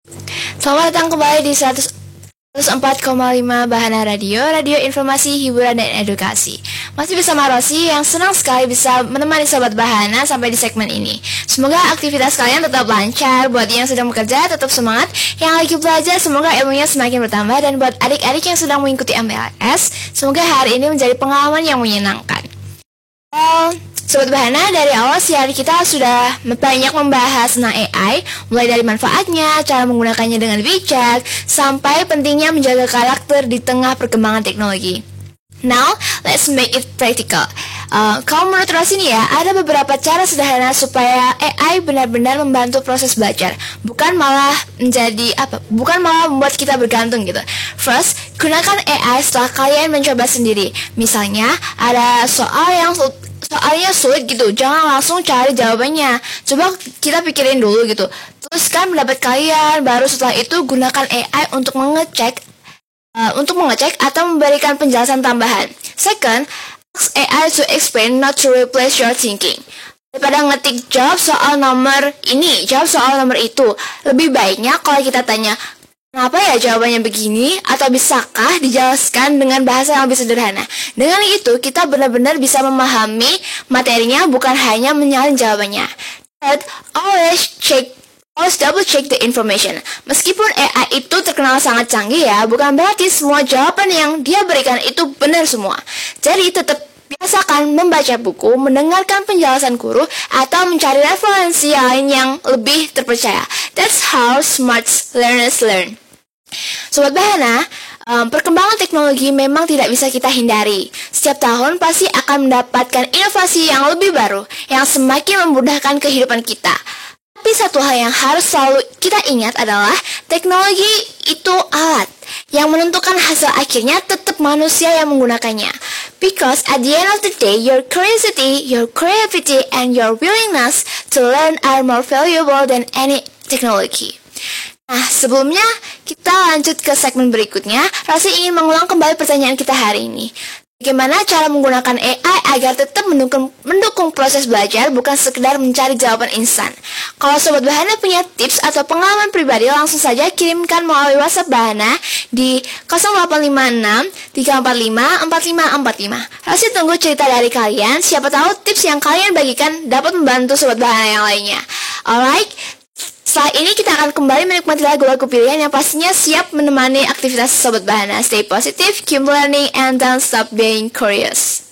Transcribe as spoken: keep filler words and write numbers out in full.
Selamat datang kembali di seratus empat koma lima Bahana Radio, radio informasi, hiburan, dan edukasi. Masih bersama Rosi yang senang sekali bisa menemani Sobat Bahana sampai di segmen ini. Semoga aktivitas kalian tetap lancar, buat yang sedang bekerja tetap semangat, yang lagi belajar semoga ilmunya semakin bertambah, dan buat adik-adik yang sedang mengikuti M L S, semoga hari ini menjadi pengalaman yang menyenangkan. Oh, Sobat Bahana, dari awal siaran kita sudah banyak membahas tentang A I, mulai dari manfaatnya, cara menggunakannya dengan bijak, sampai pentingnya menjaga karakter di tengah perkembangan teknologi. Now, let's make it practical. Uh, kalau menurut Rosi nih ya, ada beberapa cara sederhana supaya A I benar-benar membantu proses belajar, bukan malah menjadi apa? Bukan malah membuat kita bergantung gitu. First, gunakan A I setelah kalian mencoba sendiri. Misalnya, ada soal yang soalnya sulit gitu, jangan langsung cari jawabannya. Coba kita pikirin dulu gitu. Teruskan pendapat kalian, baru setelah itu gunakan A I untuk mengecek uh, untuk mengecek atau memberikan penjelasan tambahan. Second, ask A I to explain, not to replace your thinking. Daripada ngetik jawab soal nomor ini, jawab soal nomor itu, lebih baiknya kalau kita tanya, kenapa ya jawabannya begini? Atau bisakah dijelaskan dengan bahasa yang lebih sederhana? Dengan itu, kita benar-benar bisa memahami materinya, bukan hanya menyalin jawabannya. Third, always check, always double check the information. Meskipun A I itu terkenal sangat canggih ya, bukan berarti semua jawaban yang dia berikan itu benar semua. Jadi tetap biasakan membaca buku, mendengarkan penjelasan guru, atau mencari referensi lain yang lebih terpercaya. That's how smart learners learn. Sobat Bahana, um, perkembangan teknologi memang tidak bisa kita hindari. Setiap tahun pasti akan mendapatkan inovasi yang lebih baru, yang semakin memudahkan kehidupan kita. Tapi satu hal yang harus selalu kita ingat adalah teknologi itu alat. Yang menentukan hasil akhirnya tetap manusia yang menggunakannya. Because at the end of the day, your curiosity, your creativity, and your willingness to learn are more valuable than any technology. Nah, sebelumnya kita lanjut ke segmen berikutnya. Rosi ingin mengulang kembali pertanyaan kita hari ini. Bagaimana cara menggunakan A I agar tetap mendukung, mendukung proses belajar, bukan sekedar mencari jawaban instan? Kalau Sobat Bahana punya tips atau pengalaman pribadi, langsung saja kirimkan melalui WhatsApp Bahana di nol delapan lima enam tiga empat lima empat lima empat lima. Rosi tunggu cerita dari kalian, siapa tahu tips yang kalian bagikan dapat membantu Sobat Bahana yang lainnya. Alright, setelah ini kita akan kembali menikmati lagu-lagu pilihan yang pastinya siap menemani aktivitas Sobat Bahana. Stay positive, keep learning, and don't stop being curious.